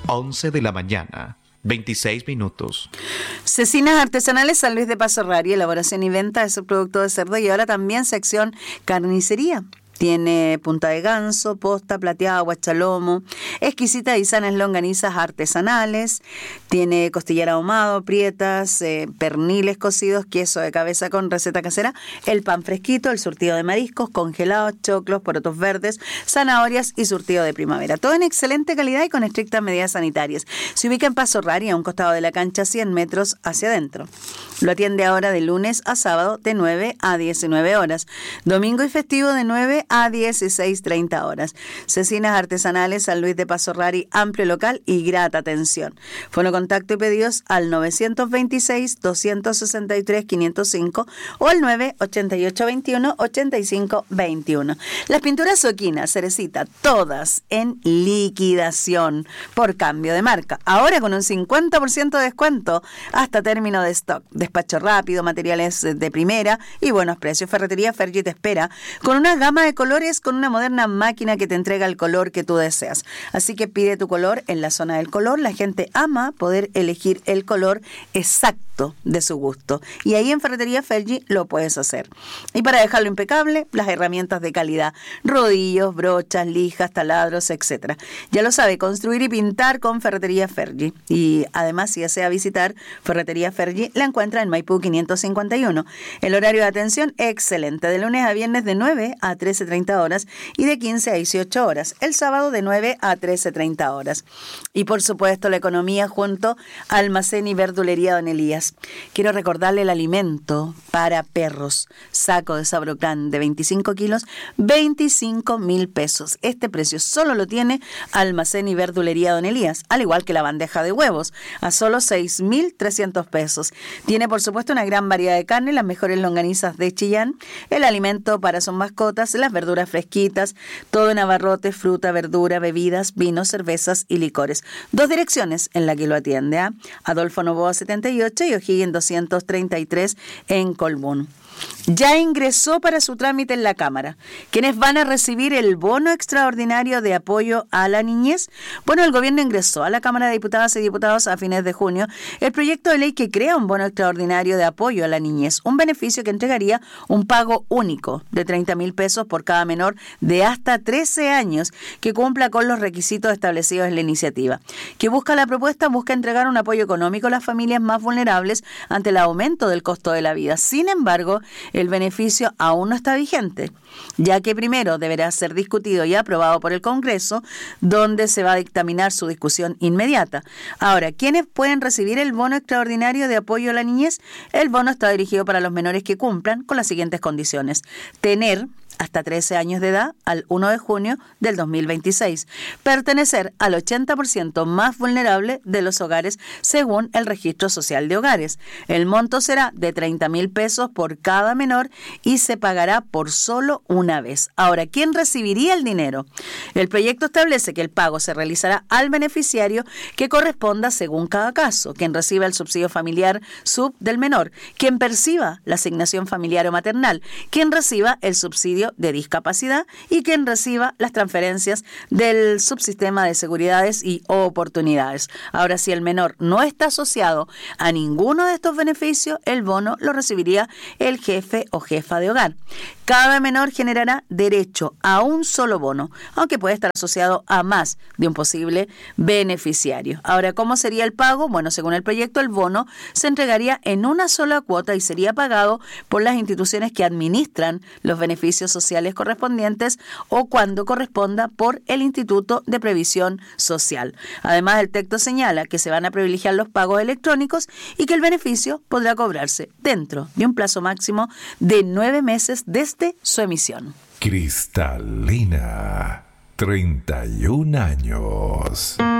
11 de la mañana. 26 minutos. Cecinas Artesanales San Luis de Paso Rari, elaboración y venta de su producto de cerdo y ahora también sección carnicería. Tiene punta de ganso, posta, plateada, guachalomo, exquisitas y sanas longanizas artesanales. Tiene costillar ahumado, prietas, perniles cocidos, queso de cabeza con receta casera, el pan fresquito, el surtido de mariscos, congelados, choclos, porotos verdes, zanahorias y surtido de primavera. Todo en excelente calidad y con estrictas medidas sanitarias. Se ubica en Paso Rari, a un costado de la cancha, 100 metros hacia adentro. Lo atiende ahora de lunes a sábado de 9 a 19 horas. Domingo y festivo de 9 a 16:30 horas. Cecinas Artesanales San Luis de Paso Rari, amplio local y grata atención. Fono contacto y pedidos al 926-263-505 o al 988-21-85-21. Las pinturas Soquina, Cerecita, todas en liquidación por cambio de marca. Ahora con un 50% de descuento hasta término de stock. Despacho rápido, materiales de primera y buenos precios. Ferretería Fergie te espera con una gama de colores, con una moderna máquina que te entrega el color que tú deseas. Así que pide tu color en la zona del color. La gente ama poder elegir el color exacto de su gusto. Y ahí en Ferretería Fergie lo puedes hacer. Y para dejarlo impecable, las herramientas de calidad. Rodillos, brochas, lijas, taladros, etc. Ya lo sabe, construir y pintar con Ferretería Fergie. Y además, si desea visitar Ferretería Fergie, la encuentra en Maipú 551. El horario de atención, excelente. De lunes a viernes de 9 a 13:30 horas y de 15 a 18 horas. El sábado de 9 a 13:30 horas. Y por supuesto, la economía junto a Almacén y Verdulería Don Elías. Quiero recordarle el alimento para perros. Saco de Sabrocán de 25 kilos, 25.000 pesos. Este precio solo lo tiene Almacén y Verdulería Don Elías, al igual que la bandeja de huevos, a solo 6.300 pesos. Tiene, por supuesto, una gran variedad de carne, las mejores longanizas de Chillán, el alimento para sus mascotas, las verduras fresquitas, todo en abarrotes, fruta, verdura, bebidas, vinos, cervezas y licores. 2 direcciones en la que lo atiende, Adolfo Noboa 78 y O'Higgins 233 en Colbún. Ya ingresó para su trámite en la Cámara. ¿Quiénes van a recibir el bono extraordinario de apoyo a la niñez? Bueno, el gobierno ingresó a la Cámara de Diputadas y Diputados a fines de junio el proyecto de ley que crea un bono extraordinario de apoyo a la niñez, un beneficio que entregaría un pago único de 30.000 pesos por cada menor de hasta 13 años que cumpla con los requisitos establecidos en la iniciativa. ¿Qué busca la propuesta? Busca entregar un apoyo económico a las familias más vulnerables ante el aumento del costo de la vida. Sin embargo, el beneficio aún no está vigente, ya que primero deberá ser discutido y aprobado por el Congreso, donde se va a dictaminar su discusión inmediata. Ahora, ¿quiénes pueden recibir el bono extraordinario de apoyo a la niñez? El bono está dirigido para los menores que cumplan con las siguientes condiciones: tener hasta 13 años de edad al 1 de junio del 2026. Pertenecer al 80% más vulnerable de los hogares según el Registro Social de Hogares. El monto será de 30.000 pesos por cada menor y se pagará por solo una vez. Ahora, ¿quién recibiría el dinero? El proyecto establece que el pago se realizará al beneficiario que corresponda según cada caso, quien reciba el subsidio familiar sub del menor, quien perciba la asignación familiar o maternal, quien reciba el subsidio de discapacidad y quien reciba las transferencias del subsistema de seguridades y oportunidades. Ahora, si el menor no está asociado a ninguno de estos beneficios, el bono lo recibiría el jefe o jefa de hogar. Cada menor generará derecho a un solo bono, aunque puede estar asociado a más de un posible beneficiario. Ahora, ¿cómo sería el pago? Bueno, según el proyecto, el bono se entregaría en una sola cuota y sería pagado por las instituciones que administran los beneficios sociales correspondientes o, cuando corresponda, por el Instituto de Previsión Social. Además, el texto señala que se van a privilegiar los pagos electrónicos y que el beneficio podrá cobrarse dentro de un plazo máximo de 9 meses desde su emisión. Cristalina, 31 años.